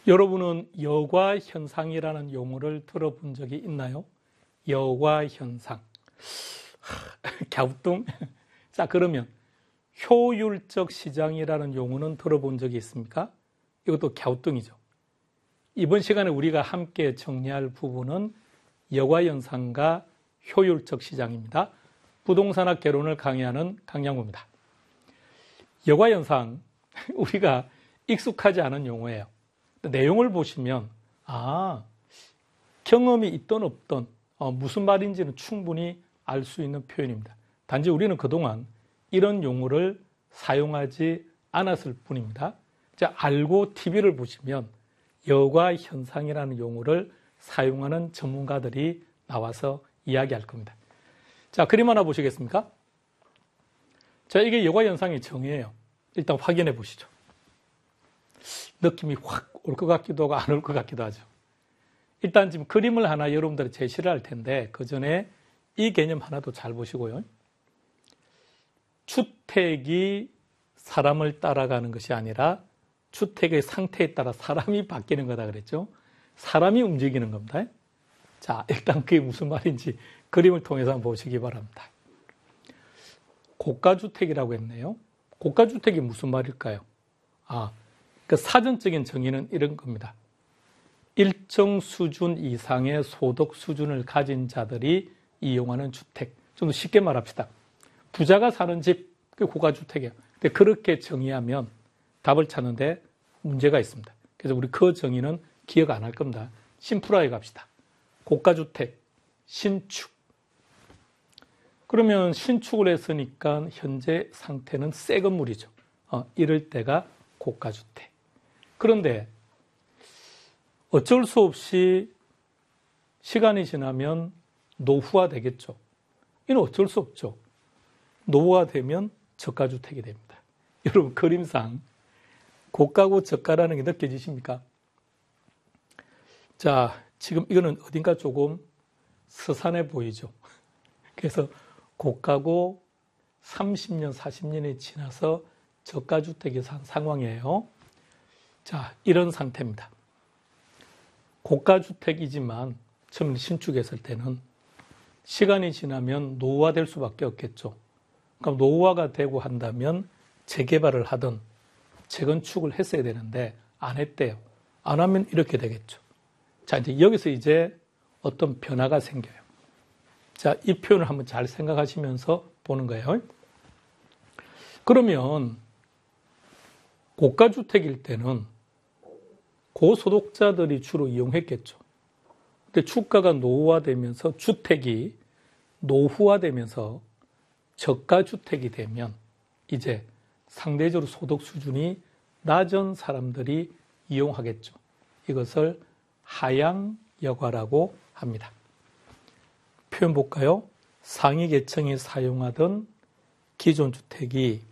여러분은 여과 현상이라는 용어를 들어본 적이 있나요? 여과 현상. 갸우뚱? 자, 그러면 효율적 시장이라는 용어는 들어본 적이 있습니까? 이것도 갸우뚱이죠. 이번 시간에 우리가 함께 정리할 부분은 여과 현상과 효율적 시장입니다. 부동산학 개론을 강의하는 강양구입니다. 여과 현상, 우리가 익숙하지 않은 용어예요. 내용을 보시면 경험이 있던 없던 무슨 말인지는 충분히 알 수 있는 표현입니다. 단지 우리는 그동안 이런 용어를 사용하지 않았을 뿐입니다. 자, 알고 TV를 보시면 여과 현상이라는 용어를 사용하는 전문가들이 나와서 이야기할 겁니다. 자, 그림 하나 보시겠습니까? 자, 이게 여과 현상의 정의예요. 일단 확인해 보시죠. 느낌이 확 올 것 같기도 하고 안 올 것 같기도 하죠. 일단 지금 그림을 하나 여러분들이 제시를 할 텐데 그 전에 이 개념 하나도 잘 보시고요. 주택이 사람을 따라가는 것이 아니라 주택의 상태에 따라 사람이 바뀌는 거다 그랬죠. 사람이 움직이는 겁니다. 자, 일단 그게 무슨 말인지 그림을 통해서 한번 보시기 바랍니다. 고가주택이라고 했네요. 고가주택이 무슨 말일까요? 그 사전적인 정의는 이런 겁니다. 일정 수준 이상의 소득 수준을 가진 자들이 이용하는 주택. 좀 더 쉽게 말합시다. 부자가 사는 집, 그게 고가주택이에요. 근데 그렇게 정의하면 답을 찾는데 문제가 있습니다. 그래서 우리 그 정의는 기억 안 할 겁니다. 심플하게 갑시다. 고가주택, 신축. 그러면 신축을 했으니까 현재 상태는 새 건물이죠. 이럴 때가 고가주택. 그런데 어쩔 수 없이 시간이 지나면 노후화 되겠죠. 이는 어쩔 수 없죠. 노후화 되면 저가주택이 됩니다. 여러분 그림상 고가고 저가라는 게 느껴지십니까? 자, 지금 이거는 어딘가 조금 스산해 보이죠. 그래서 고가고 30년, 40년이 지나서 저가주택이 산 상황이에요. 자, 이런 상태입니다. 고가주택이지만 처음 신축했을 때는 시간이 지나면 노후화될 수밖에 없겠죠. 그럼 노후화가 되고 한다면 재개발을 하든 재건축을 했어야 되는데 안 했대요. 안 하면 이렇게 되겠죠. 자, 이제 여기서 이제 어떤 변화가 생겨요. 자, 이 표현을 한번 잘 생각하시면서 보는 거예요. 그러면 고가주택일 때는 고소득자들이 주로 이용했겠죠. 근데 주가가 노후화되면서 주택이 노후화되면서 저가주택이 되면 이제 상대적으로 소득 수준이 낮은 사람들이 이용하겠죠. 이것을 하향 여과라고 합니다. 표현 볼까요? 상위 계층이 사용하던 기존 주택이